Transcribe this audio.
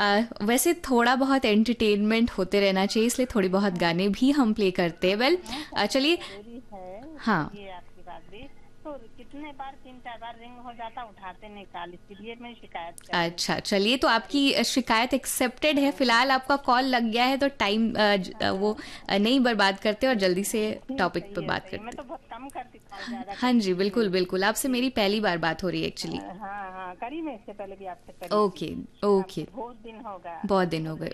वैसे थोड़ा बहुत एंटरटेनमेंट होते रहना चाहिए, इसलिए थोड़ी बहुत गाने भी हम प्ले करते हैं। वेल, चलिए। जरूरी है, हाँ। सही है आपकी बात भी। तो कितने बार, 3-4 बार रिंग हो जाता, उठाते नहीं कॉल, इसलिए मैं शिकायत कर रही अच्छा, थी। चलिए, तो आपकी शिकायत एक्सेप्टेड है। हाँ फिलहाल आपका कॉल लग गया है, तो टाइम वो हाँ। नहीं बर्बाद करते और जल्दी से ठीक, टॉपिक पे सही है बात सही है, मैं करते। तो बहुत कम करती, कॉल ज्यादा हाँ करती जी, ही बिल्कुल नहीं। बिल्कुल, आपसे जी। मेरी पहली बार बात हो रही है एक्चुअली। हाँ हाँ, करी, मैं इससे पहले भी आपसे करी थी। ओके। ओके। आपको बहुत दिन हो गया। बहुत दिन हो गए।